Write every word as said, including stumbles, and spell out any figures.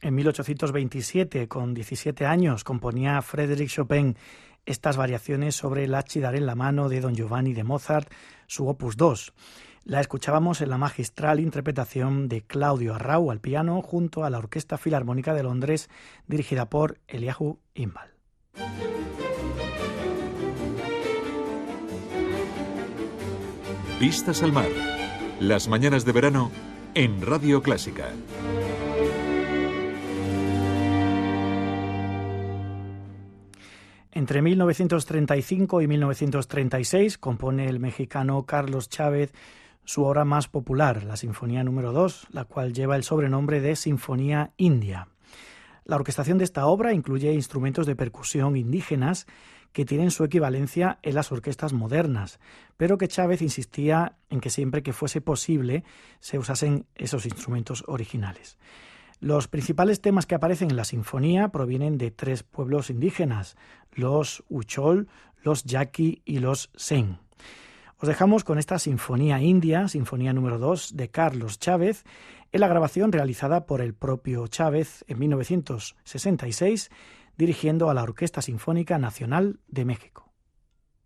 En mil ochocientos veintisiete, con diecisiete años, componía Frédéric Chopin estas variaciones sobre la Ci en la mano de Don Giovanni de Mozart, su opus dos. La escuchábamos en la magistral interpretación de Claudio Arrau al piano junto a la Orquesta Filarmónica de Londres, dirigida por Eliahu Imbal. Vistas al mar. Las mañanas de verano en Radio Clásica. Entre mil novecientos treinta y cinco y mil novecientos treinta y seis compone el mexicano Carlos Chávez su obra más popular, la Sinfonía número dos, la cual lleva el sobrenombre de Sinfonía India. La orquestación de esta obra incluye instrumentos de percusión indígenas que tienen su equivalencia en las orquestas modernas, pero que Chávez insistía en que siempre que fuese posible se usasen esos instrumentos originales. Los principales temas que aparecen en la sinfonía provienen de tres pueblos indígenas, los Huchol, los Yaqui y los Zen. Os dejamos con esta Sinfonía India, Sinfonía número dos de Carlos Chávez, en la grabación realizada por el propio Chávez en mil novecientos sesenta y seis, dirigiendo a la Orquesta Sinfónica Nacional de México.